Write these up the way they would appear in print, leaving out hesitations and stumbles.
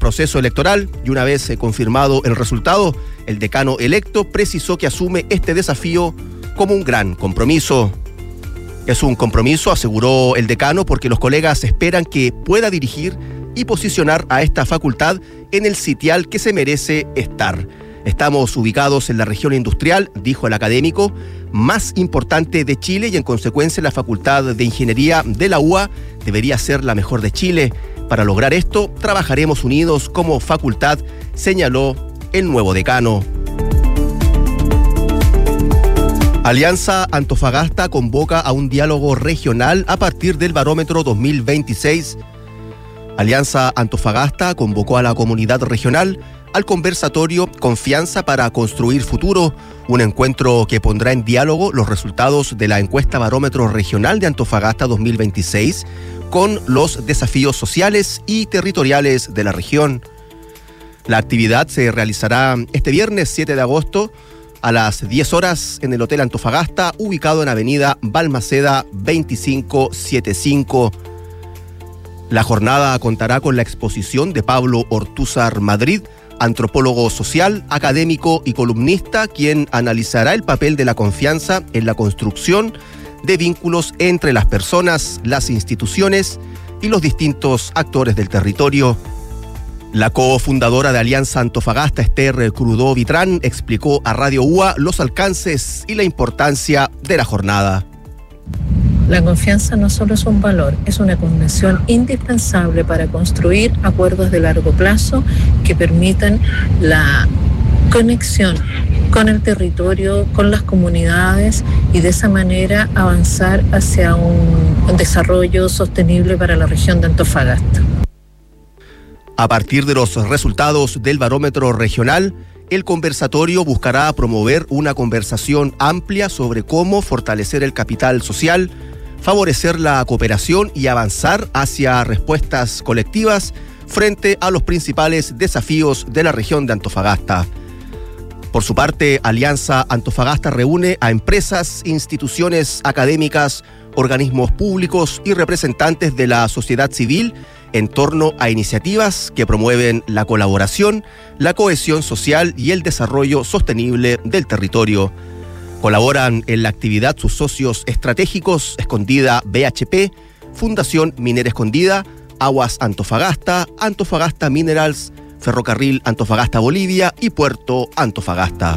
proceso electoral y una vez confirmado el resultado, el decano electo precisó que asume este desafío como un gran compromiso. Es un compromiso, aseguró el decano, porque los colegas esperan que pueda dirigir y posicionar a esta facultad en el sitial que se merece estar. Estamos ubicados en la región industrial, dijo el académico, más importante de Chile, y en consecuencia la Facultad de Ingeniería de la UA debería ser la mejor de Chile. Para lograr esto, trabajaremos unidos como facultad, señaló el nuevo decano. Alianza Antofagasta convoca a un diálogo regional a partir del barómetro 2026. Alianza Antofagasta convocó a la comunidad regional al conversatorio Confianza para Construir Futuro, un encuentro que pondrá en diálogo los resultados de la encuesta Barómetro Regional de Antofagasta 2026 con los desafíos sociales y territoriales de la región. La actividad se realizará este viernes 7 de agosto a las 10 horas en el Hotel Antofagasta, ubicado en Avenida Balmaceda 2575. La jornada contará con la exposición de Pablo Ortúzar Madrid, antropólogo social, académico y columnista, quien analizará el papel de la confianza en la construcción de vínculos entre las personas, las instituciones y los distintos actores del territorio. La cofundadora de Alianza Antofagasta, Esther Crudó Vitrán, explicó a Radio UA los alcances y la importancia de la jornada. La confianza no solo es un valor, es una condición indispensable para construir acuerdos de largo plazo que permitan la conexión con el territorio, con las comunidades, y de esa manera avanzar hacia un desarrollo sostenible para la región de Antofagasta. A partir de los resultados del barómetro regional, el conversatorio buscará promover una conversación amplia sobre cómo fortalecer el capital social, favorecer la cooperación y avanzar hacia respuestas colectivas frente a los principales desafíos de la región de Antofagasta. Por su parte, Alianza Antofagasta reúne a empresas, instituciones académicas, organismos públicos y representantes de la sociedad civil en torno a iniciativas que promueven la colaboración, la cohesión social y el desarrollo sostenible del territorio. Colaboran en la actividad sus socios estratégicos Escondida BHP, Fundación Minera Escondida, Aguas Antofagasta, Antofagasta Minerals, Ferrocarril Antofagasta Bolivia y Puerto Antofagasta.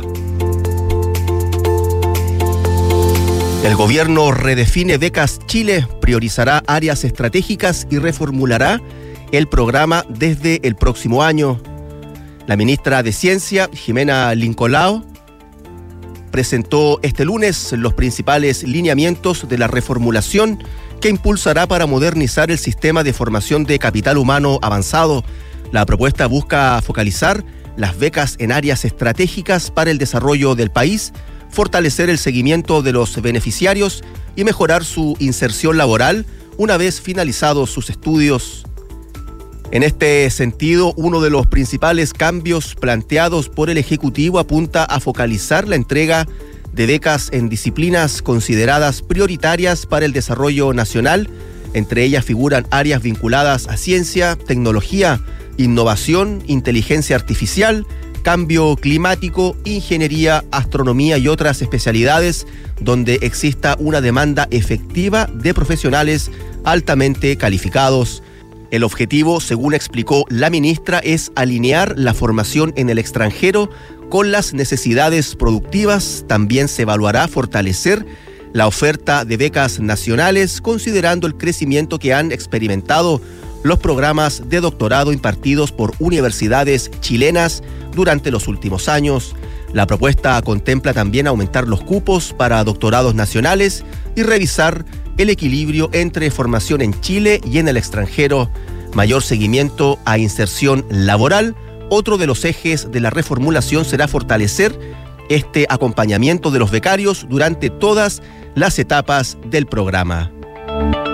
El gobierno redefine Becas Chile, priorizará áreas estratégicas y reformulará el programa desde el próximo año. La ministra de Ciencia, Jimena Lincolao, presentó este lunes los principales lineamientos de la reformulación que impulsará para modernizar el sistema de formación de capital humano avanzado. La propuesta busca focalizar las becas en áreas estratégicas para el desarrollo del país, fortalecer el seguimiento de los beneficiarios y mejorar su inserción laboral una vez finalizados sus estudios. En este sentido, uno de los principales cambios planteados por el Ejecutivo apunta a focalizar la entrega de becas en disciplinas consideradas prioritarias para el desarrollo nacional. Entre ellas figuran áreas vinculadas a ciencia, tecnología, innovación, inteligencia artificial, cambio climático, ingeniería, astronomía y otras especialidades donde exista una demanda efectiva de profesionales altamente calificados. El objetivo, según explicó la ministra, es alinear la formación en el extranjero con las necesidades productivas. También se evaluará fortalecer la oferta de becas nacionales, considerando el crecimiento que han experimentado los programas de doctorado impartidos por universidades chilenas durante los últimos años. La propuesta contempla también aumentar los cupos para doctorados nacionales y revisar el equilibrio entre formación en Chile y en el extranjero, mayor seguimiento a inserción laboral. Otro de los ejes de la reformulación será fortalecer este acompañamiento de los becarios durante todas las etapas del programa.